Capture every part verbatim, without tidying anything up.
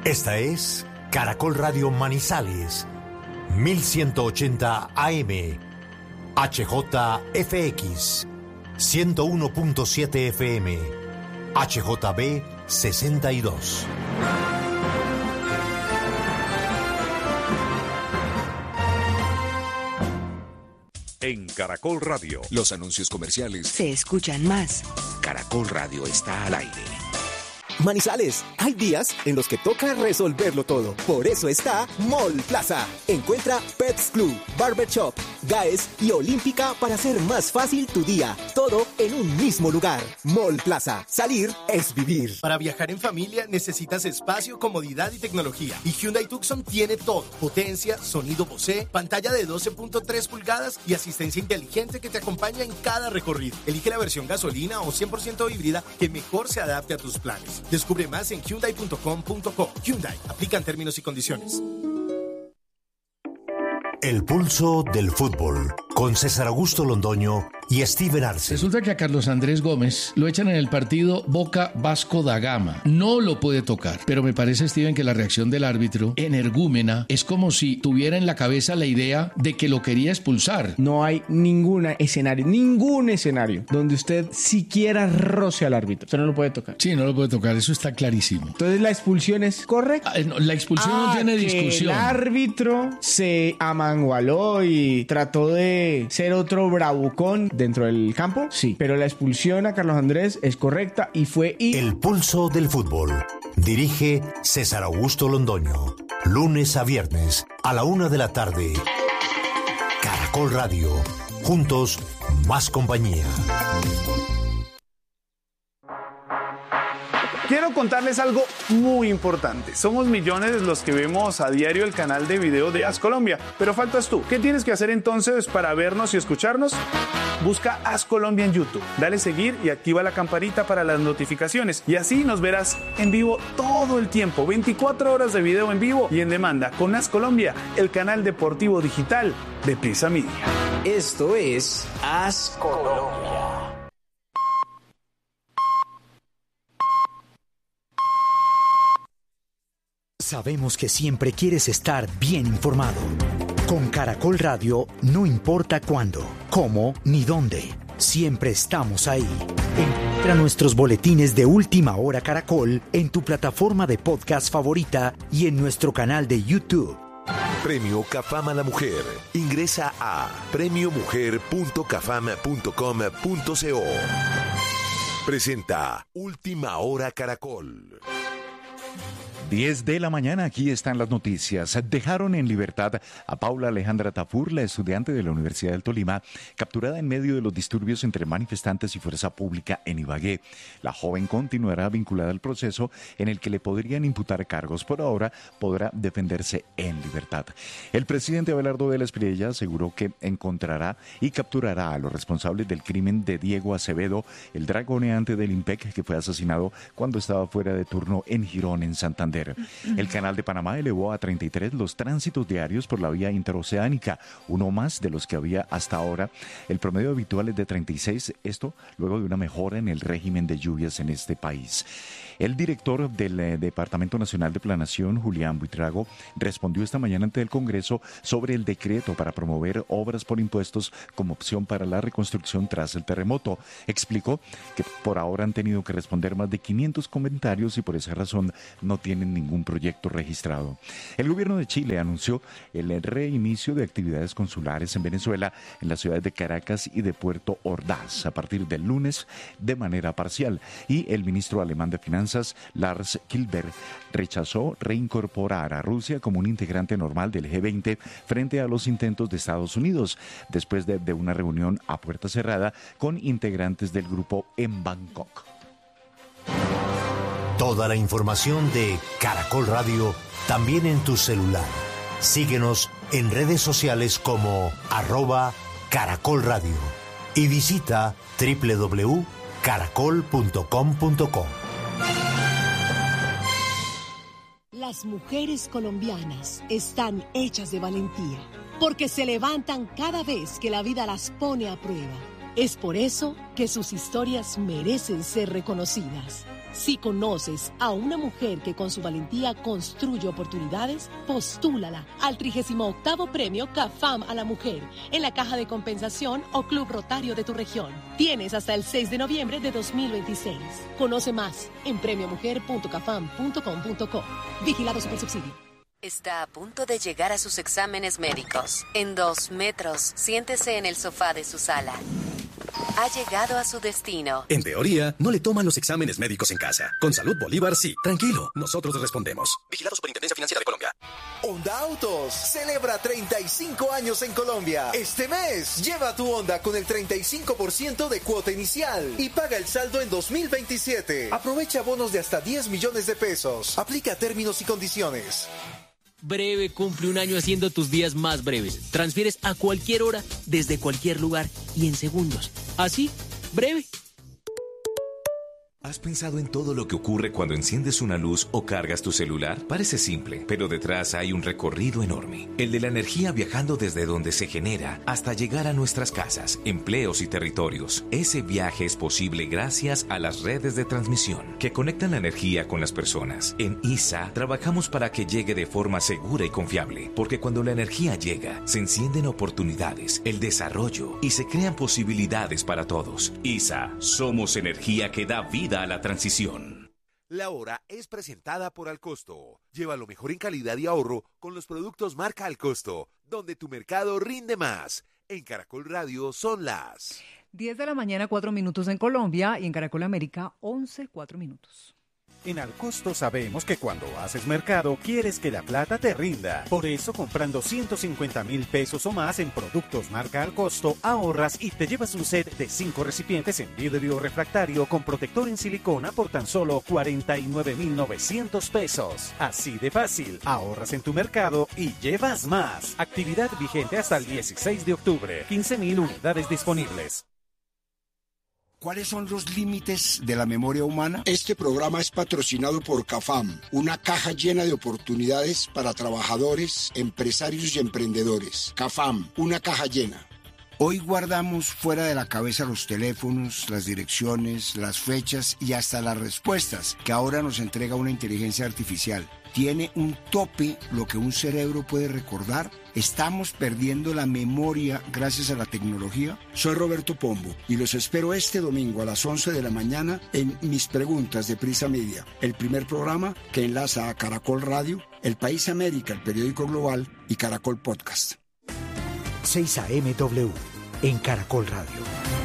Esta es Caracol Radio Manizales, mil ciento ochenta A M, H J F X, ciento uno punto siete F M, H J B sesenta y dos. En Caracol Radio, los anuncios comerciales se escuchan más. Caracol Radio está al aire. Manizales, hay días en los que toca resolverlo todo. Por eso está Mall Plaza. Encuentra Pets Club, Barber Shop, Gaes y Olímpica para hacer más fácil tu día. Todo en un mismo lugar. Mall Plaza. Salir es vivir. Para viajar en familia necesitas espacio, comodidad y tecnología. Y Hyundai Tucson tiene todo. Potencia, sonido Bose, pantalla de doce punto tres pulgadas y asistencia inteligente que te acompaña en cada recorrido. Elige la versión gasolina o cien por ciento híbrida que mejor se adapte a tus planes. Descubre más en hyundai punto com punto co. Hyundai, aplican términos y condiciones. El pulso del fútbol, con César Augusto Londoño y Steven Arce. Resulta que a Carlos Andrés Gómez lo echan en el partido Boca Vasco da Gama. No lo puede tocar, pero me parece, Steven, que la reacción del árbitro, energúmena, es como si tuviera en la cabeza la idea de que lo quería expulsar. No hay ningún escenario, ningún escenario donde usted siquiera roce al árbitro. Usted no lo puede tocar. Sí, no lo puede tocar, eso está clarísimo. Entonces la expulsión es correcta. Ah, no, la expulsión ah, no tiene discusión. El árbitro se amangualó y trató de ser otro bravucón dentro del campo, sí, pero la expulsión a Carlos Andrés es correcta y fue... Y... El pulso del fútbol. Dirige César Augusto Londoño. Lunes a viernes a la una de la tarde. Caracol Radio. Juntos, más compañía. Quiero contarles algo muy importante. Somos millones los que vemos a diario el canal de video de As Colombia, pero faltas tú. ¿Qué tienes que hacer entonces para vernos y escucharnos? Busca As Colombia en YouTube, dale seguir y activa la campanita para las notificaciones y así nos verás en vivo todo el tiempo, veinticuatro horas de video en vivo y en demanda con As Colombia, el canal deportivo digital de Prisa Media. Esto es As Colombia. Sabemos que siempre quieres estar bien informado. Con Caracol Radio, no importa cuándo, cómo ni dónde, siempre estamos ahí. Encuentra nuestros boletines de Última Hora Caracol en tu plataforma de podcast favorita y en nuestro canal de YouTube. Premio Cafam a la Mujer. Ingresa a premio mujer punto cafam punto com punto co. Presenta Última Hora Caracol. diez de la mañana, aquí están las noticias. Dejaron en libertad a Paula Alejandra Tafur, la estudiante de la Universidad del Tolima, capturada en medio de los disturbios entre manifestantes y fuerza pública en Ibagué. La joven continuará vinculada al proceso en el que le podrían imputar cargos. Por ahora podrá defenderse en libertad. El presidente Abelardo de la Espriella aseguró que encontrará y capturará a los responsables del crimen de Diego Acevedo, el dragoneante del IMPEC que fue asesinado cuando estaba fuera de turno en Girón, en Santander. El Canal de Panamá elevó a treinta y tres los tránsitos diarios por la vía interoceánica, uno más de los que había hasta ahora. El promedio habitual es de treinta y seis, esto luego de una mejora en el régimen de lluvias en este país. El director del eh, Departamento Nacional de Planación, Julián Buitrago, respondió esta mañana ante el Congreso sobre el decreto para promover obras por impuestos como opción para la reconstrucción tras el terremoto. Explicó que por ahora han tenido que responder más de quinientos comentarios y por esa razón no tienen ningún proyecto registrado. El gobierno de Chile anunció el reinicio de actividades consulares en Venezuela en las ciudades de Caracas y de Puerto Ordaz a partir del lunes de manera parcial, y el ministro alemán de Finanzas Lars Kilber rechazó reincorporar a Rusia como un integrante normal del G veinte frente a los intentos de Estados Unidos, después de, de una reunión a puerta cerrada con integrantes del grupo en Bangkok. Toda la información de Caracol Radio también en tu celular. Síguenos en redes sociales como arroba Caracol Radio y visita doble u doble u doble u punto caracol punto com punto co. Las mujeres colombianas están hechas de valentía, porque se levantan cada vez que la vida las pone a prueba. Es por eso que sus historias merecen ser reconocidas. Si conoces a una mujer que con su valentía construye oportunidades, postúlala al trigésimo octavo Premio CAFAM a la Mujer en la Caja de Compensación o Club Rotario de tu región. Tienes hasta el seis de noviembre de dos mil veintiséis. Conoce más en premio mujer punto cafam punto com punto co. Vigilado Supersubsidio. Está a punto de llegar a sus exámenes médicos. En dos metros, siéntese en el sofá de su sala. Ha llegado a su destino. En teoría, no le toman los exámenes médicos en casa. Con Salud Bolívar, sí. Tranquilo, nosotros respondemos. Vigilado Superintendencia Financiera de Colombia. Honda Autos celebra treinta y cinco años en Colombia. Este mes, lleva tu Honda con el treinta y cinco por ciento de cuota inicial y paga el saldo en dos mil veintisiete. Aprovecha bonos de hasta diez millones de pesos. Aplica términos y condiciones. Breve cumple un año haciendo tus días más breves. Transfieres a cualquier hora, desde cualquier lugar y en segundos. Así, breve. ¿Has pensado en todo lo que ocurre cuando enciendes una luz o cargas tu celular? Parece simple, pero detrás hay un recorrido enorme. El de la energía viajando desde donde se genera hasta llegar a nuestras casas, empleos y territorios. Ese viaje es posible gracias a las redes de transmisión que conectan la energía con las personas. En I S A trabajamos para que llegue de forma segura y confiable, porque cuando la energía llega, se encienden oportunidades, el desarrollo y se crean posibilidades para todos. I S A, somos energía que da vida a la transición. La hora es presentada por Alcosto. Lleva lo mejor en calidad y ahorro con los productos marca Alcosto, donde tu mercado rinde más. En Caracol Radio son las diez de la mañana, cuatro minutos en Colombia, y en Caracol América, once, cuatro minutos. En Alcosto sabemos que cuando haces mercado quieres que la plata te rinda. Por eso, comprando ciento cincuenta mil pesos o más en productos marca Alcosto, ahorras y te llevas un set de cinco recipientes en vidrio refractario con protector en silicona por tan solo cuarenta y nueve mil novecientos pesos. Así de fácil, ahorras en tu mercado y llevas más. Actividad vigente hasta el dieciséis de octubre. quince mil unidades disponibles. ¿Cuáles son los límites de la memoria humana? Este programa es patrocinado por CAFAM, una caja llena de oportunidades para trabajadores, empresarios y emprendedores. CAFAM, una caja llena. Hoy guardamos fuera de la cabeza los teléfonos, las direcciones, las fechas y hasta las respuestas que ahora nos entrega una inteligencia artificial. ¿Tiene un tope lo que un cerebro puede recordar? ¿Estamos perdiendo la memoria gracias a la tecnología? Soy Roberto Pombo y los espero este domingo a las once de la mañana en Mis Preguntas de Prisa Media, el primer programa que enlaza a Caracol Radio, El País América, el periódico global, y Caracol Podcast. seis A M W en Caracol Radio.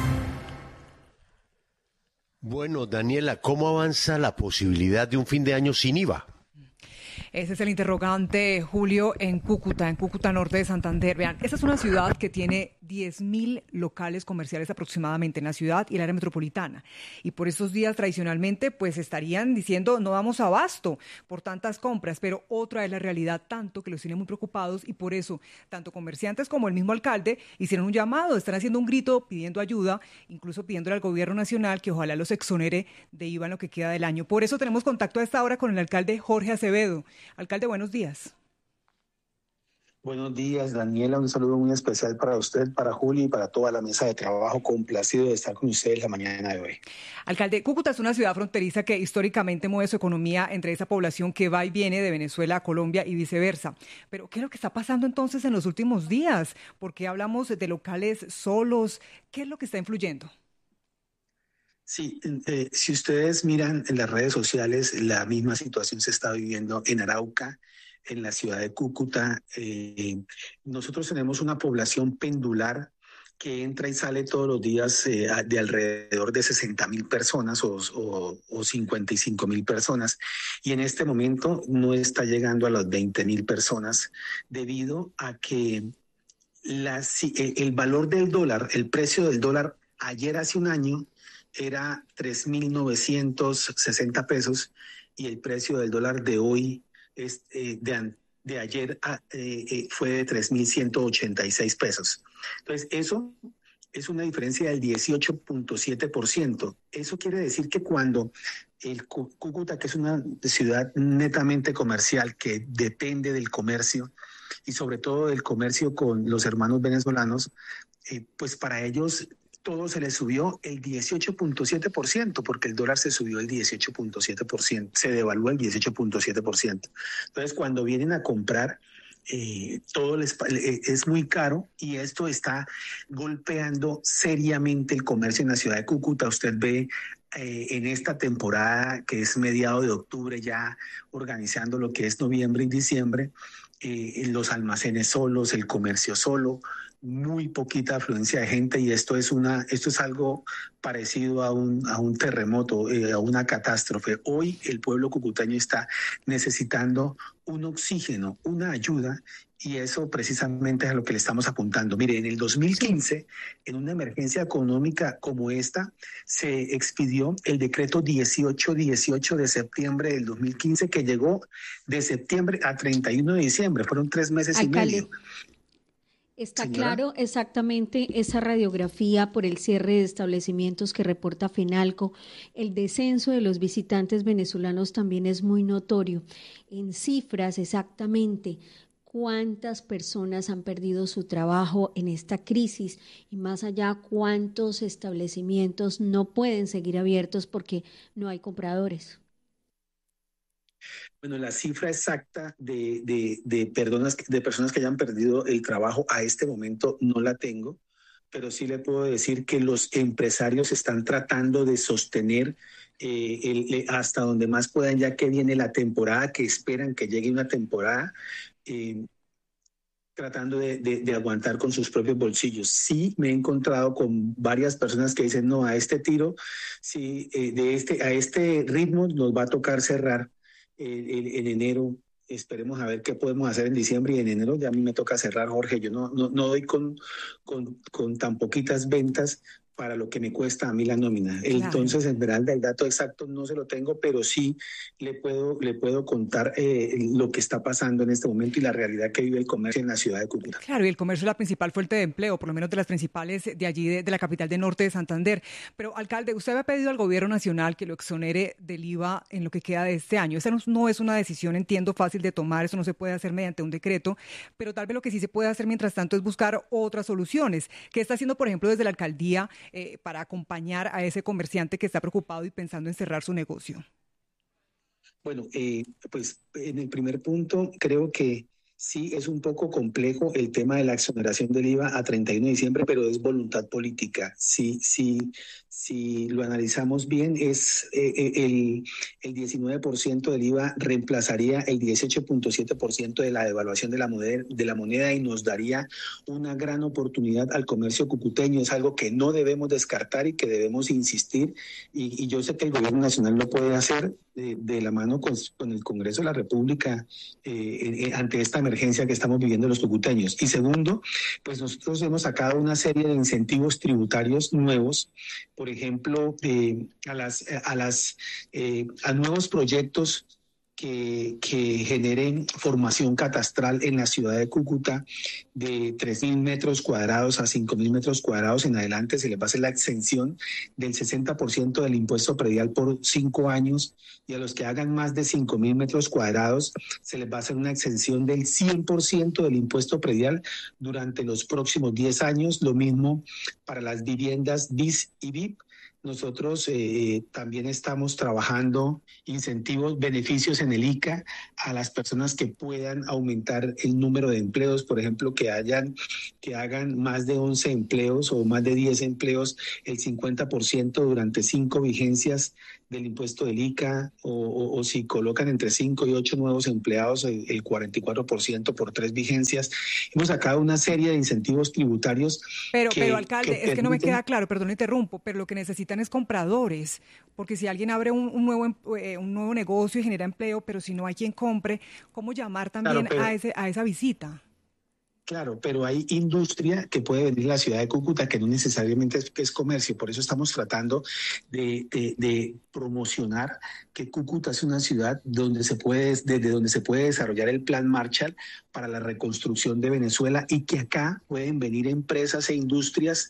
Bueno, Daniela, ¿cómo avanza la posibilidad de un fin de año sin I V A? Ese es el interrogante, Julio, en Cúcuta, en Cúcuta Norte de Santander. Vean, esta es una ciudad que tiene diez mil locales comerciales aproximadamente en la ciudad y el área metropolitana. Y por estos días, tradicionalmente, pues estarían diciendo no damos abasto por tantas compras, pero otra es la realidad, tanto que los tiene muy preocupados, y por eso, tanto comerciantes como el mismo alcalde hicieron un llamado, están haciendo un grito pidiendo ayuda, incluso pidiéndole al gobierno nacional que ojalá los exonere de I V A en lo que queda del año. Por eso tenemos contacto a esta hora con el alcalde Jorge Acevedo. Alcalde, buenos días. Buenos días, Daniela. Un saludo muy especial para usted, para Juli y para toda la mesa de trabajo. Complacido de estar con ustedes la mañana de hoy. Alcalde, Cúcuta es una ciudad fronteriza que históricamente mueve su economía entre esa población que va y viene de Venezuela a Colombia y viceversa. Pero, ¿qué es lo que está pasando entonces en los últimos días? ¿Por qué hablamos de locales solos? ¿Qué es lo que está influyendo? Sí, eh, si ustedes miran en las redes sociales, la misma situación se está viviendo en Arauca, en la ciudad de Cúcuta. Eh, nosotros tenemos una población pendular que entra y sale todos los días eh, de alrededor de sesenta mil personas o, o, o cincuenta y cinco mil personas, y en este momento no está llegando a las veinte mil personas debido a que la, el valor del dólar, el precio del dólar ayer hace un año era tres mil novecientos sesenta pesos y el precio del dólar de hoy es, eh, de, de ayer a, eh, eh, fue de tres mil ciento ochenta y seis pesos. Entonces, eso es una diferencia del dieciocho punto siete por ciento. Eso quiere decir que cuando el Cúcuta, que es una ciudad netamente comercial, que depende del comercio y sobre todo del comercio con los hermanos venezolanos, eh, pues para ellos todo se le subió el dieciocho punto siete por ciento, porque el dólar se subió el dieciocho punto siete por ciento, se devaluó el dieciocho punto siete por ciento. Entonces, cuando vienen a comprar, eh, todo les, eh, es muy caro y esto está golpeando seriamente el comercio en la ciudad de Cúcuta. Usted ve eh, en esta temporada, que es mediado de octubre, ya organizando lo que es noviembre y diciembre, eh, los almacenes solos, el comercio solo, muy poquita afluencia de gente, y esto es una, esto es algo parecido a un, a un terremoto, eh, a una catástrofe. Hoy el pueblo cucuteño está necesitando un oxígeno, una ayuda, y eso precisamente es a lo que le estamos apuntando. Mire, en el dos mil quince, en una emergencia económica como esta, se expidió el decreto dieciocho dieciocho de septiembre del dos mil quince, que llegó de septiembre a treinta y uno de diciembre. Fueron tres meses Alcalde. y medio. Está Señora. claro exactamente esa radiografía por el cierre de establecimientos que reporta FENALCO. El descenso de los visitantes venezolanos también es muy notorio. En cifras, exactamente, ¿cuántas personas han perdido su trabajo en esta crisis? Y más allá, ¿cuántos establecimientos no pueden seguir abiertos porque no hay compradores? Bueno, la cifra exacta de, de, de, personas, de personas que hayan perdido el trabajo a este momento no la tengo, pero sí le puedo decir que los empresarios están tratando de sostener eh, el, hasta donde más puedan, ya que viene la temporada, que esperan que llegue una temporada, eh, tratando de, de, de aguantar con sus propios bolsillos. Sí, me he encontrado con varias personas que dicen, no, a este tiro, sí, eh, de este, a este ritmo nos va a tocar cerrar. En, en enero, esperemos a ver qué podemos hacer en diciembre, y en enero ya a mí me toca cerrar, Jorge. Yo no, no, no doy con, con, con tan poquitas ventas para lo que me cuesta a mí la nómina. Claro. Entonces, en verdad, el dato exacto no se lo tengo, pero sí le puedo, le puedo contar eh, lo que está pasando en este momento y la realidad que vive el comercio en la ciudad de Cúcuta. Claro, y el comercio es la principal fuente de empleo, por lo menos de las principales de allí, de, de la capital del norte de Santander. Pero, alcalde, usted había pedido al gobierno nacional que lo exonere del I V A en lo que queda de este año. Esa no, no es una decisión, entiendo, fácil de tomar, eso no se puede hacer mediante un decreto, pero tal vez lo que sí se puede hacer mientras tanto es buscar otras soluciones. ¿Qué está haciendo, por ejemplo, desde la alcaldía eh, para acompañar a ese comerciante que está preocupado y pensando en cerrar su negocio? Bueno, eh, pues en el primer punto creo que sí es un poco complejo el tema de la exoneración del I V A a treinta y uno de diciembre, pero es voluntad política. Si, si, si lo analizamos bien, es eh, el, el diecinueve por ciento del I V A reemplazaría el dieciocho punto siete por ciento de la devaluación de la, moneda, de la moneda y nos daría una gran oportunidad al comercio cucuteño. Es algo que no debemos descartar y que debemos insistir. Y, y yo sé que el gobierno nacional lo puede hacer de, de la mano con, con el Congreso de la República eh, eh, ante esta emergencia que estamos viviendo los cucuteños. Y segundo, pues nosotros hemos sacado una serie de incentivos tributarios nuevos, por ejemplo, eh, a, las, a, las, eh, a nuevos proyectos que, que generen formación catastral en la ciudad de Cúcuta de tres mil metros cuadrados a cinco mil metros cuadrados en adelante. Se les va a hacer la exención del sesenta por ciento del impuesto predial por cinco años, y a los que hagan más de cinco mil metros cuadrados se les va a hacer una exención del cien por ciento del impuesto predial durante los próximos diez años. Lo mismo para las viviendas B I S y V I P. Nosotros eh, también estamos trabajando incentivos, beneficios en el I C A a las personas que puedan aumentar el número de empleos, por ejemplo, que hayan, que hagan más de once empleos o más de diez empleos, el cincuenta por ciento durante cinco vigencias del impuesto del I C A, o, o, o si colocan entre cinco y ocho nuevos empleados, el, el cuarenta y cuatro por ciento por tres vigencias. Hemos sacado una serie de incentivos tributarios. Pero, que, pero alcalde, que es permiten... que no me queda claro, perdón, interrumpo, pero lo que necesitan es compradores, porque si alguien abre un, un, nuevo, eh, un nuevo negocio y genera empleo, pero si no hay quien compre, ¿cómo llamar también claro, pero... a, ese, a esa visita? Claro, pero hay industria que puede venir a la ciudad de Cúcuta, que no necesariamente es, es comercio. Por eso estamos tratando de, de, de promocionar que Cúcuta es una ciudad donde se puede, desde donde se puede desarrollar el Plan Marshall para la reconstrucción de Venezuela, y que acá pueden venir empresas e industrias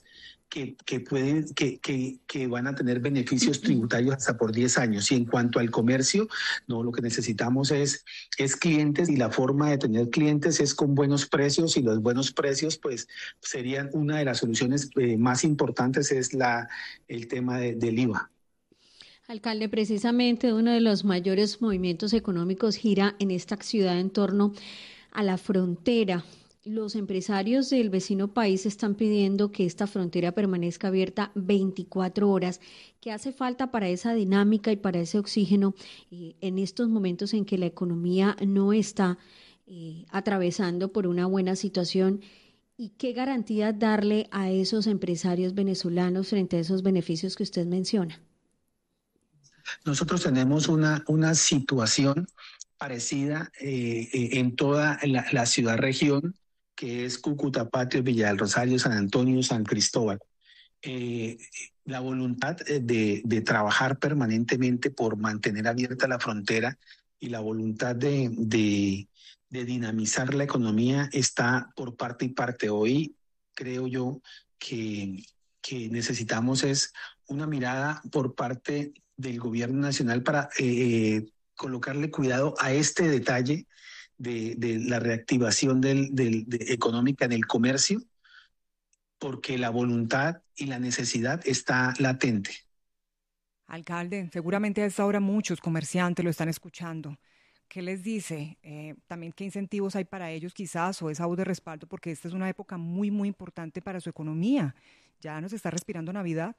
que, que, pueden, que, que, que van a tener beneficios tributarios hasta por diez años. Y en cuanto al comercio, no, lo que necesitamos es, es clientes, y la forma de tener clientes es con buenos precios, y los buenos precios pues serían una de las soluciones eh, más importantes, es la, el tema de, del I V A. Alcalde, precisamente uno de los mayores movimientos económicos gira en esta ciudad en torno a la frontera. Los empresarios del vecino país están pidiendo que esta frontera permanezca abierta veinticuatro horas. ¿Qué hace falta para esa dinámica y para ese oxígeno eh, en estos momentos en que la economía no está eh, atravesando por una buena situación? ¿Y qué garantía darle a esos empresarios venezolanos frente a esos beneficios que usted menciona? Nosotros tenemos una, una situación parecida eh, en toda la, la ciudad-región, que es Cúcuta, Patrios, Villa del Rosario, San Antonio, San Cristóbal. Eh, la voluntad de, de trabajar permanentemente por mantener abierta la frontera y la voluntad de, de, de dinamizar la economía está por parte y parte. Hoy creo yo que, que necesitamos es una mirada por parte del gobierno nacional para eh, colocarle cuidado a este detalle De, de la reactivación del, del, de, económica en el comercio, porque la voluntad y la necesidad está latente. Alcalde, seguramente a esta hora muchos comerciantes lo están escuchando. ¿Qué les dice? Eh, también, ¿qué incentivos hay para ellos quizás, o esa voz de respaldo? Porque esta es una época muy, muy importante para su economía. ¿Ya nos está respirando Navidad?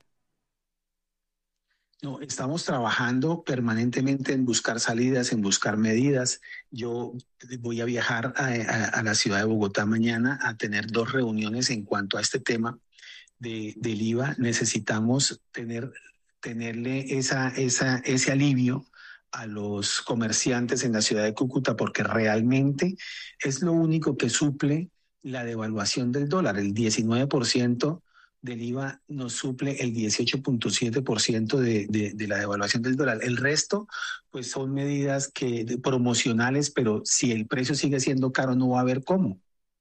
No, estamos trabajando permanentemente en buscar salidas, en buscar medidas. Yo voy a viajar a, a, a la ciudad de Bogotá mañana a tener dos reuniones en cuanto a este tema de, del I V A. Necesitamos tener, tenerle esa, esa, ese alivio a los comerciantes en la ciudad de Cúcuta, porque realmente es lo único que suple la devaluación del dólar. El diecinueve por ciento del I V A nos suple el dieciocho punto siete por ciento de, de, de la devaluación del dólar. El resto, pues son medidas que, de, promocionales, pero si el precio sigue siendo caro, no va a haber cómo.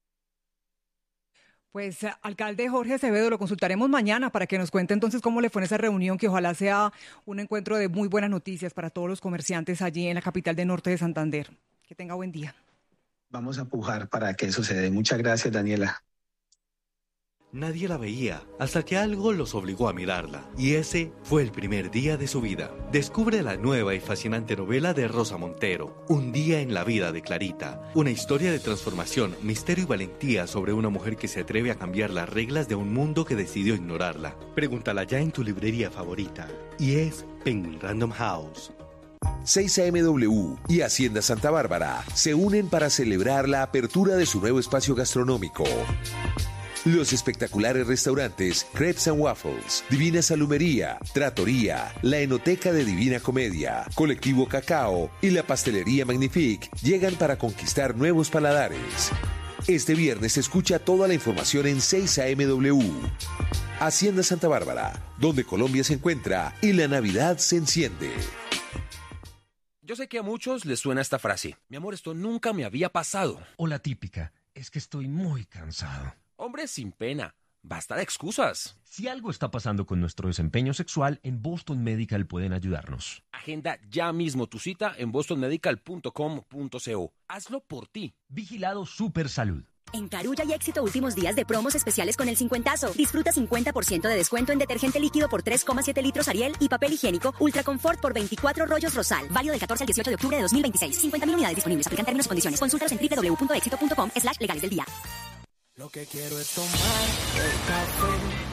Pues, alcalde Jorge Acevedo, lo consultaremos mañana para que nos cuente entonces cómo le fue en esa reunión, que ojalá sea un encuentro de muy buenas noticias para todos los comerciantes allí en la capital del norte de Santander. Que tenga buen día. Vamos a pujar para que eso se dé. Muchas gracias, Daniela. Nadie la veía, hasta que algo los obligó a mirarla. Y ese fue el primer día de su vida. Descubre la nueva y fascinante novela de Rosa Montero, Un día en la vida de Clarita. Una historia de transformación, misterio y valentía sobre una mujer que se atreve a cambiar las reglas de un mundo que decidió ignorarla. Pregúntala ya en tu librería favorita. Y es Penguin Random House. seis A M W y Hacienda Santa Bárbara se unen para celebrar la apertura de su nuevo espacio gastronómico. Los espectaculares restaurantes Crepes and Waffles, Divina Salumería, Trattoria, la Enoteca de Divina Comedia, Colectivo Cacao y la Pastelería Magnifique llegan para conquistar nuevos paladares. Este viernes escucha toda la información en seis A M W. Hacienda Santa Bárbara, donde Colombia se encuentra y la Navidad se enciende. Yo sé que a muchos les suena esta frase: mi amor, esto nunca me había pasado. O la típica: es que estoy muy cansado. Hombre, sin pena, basta de excusas. Si algo está pasando con nuestro desempeño sexual, en Boston Medical pueden ayudarnos. Agenda ya mismo tu cita en boston medical punto com punto co. Hazlo por ti. Vigilado Super Salud. En Carulla y Éxito, últimos días de promos especiales con el cincuentazo. Disfruta cincuenta por ciento de descuento en detergente líquido por tres coma siete litros Ariel y papel higiénico Ultra Confort por veinticuatro rollos Rosal. Válido del catorce al dieciocho de octubre de dos mil veintiséis. cincuenta mil unidades disponibles. Aplican términos y condiciones. Consúltalos en doble u doble u doble u punto éxito punto com slash legales del día. Lo que quiero es tomar el café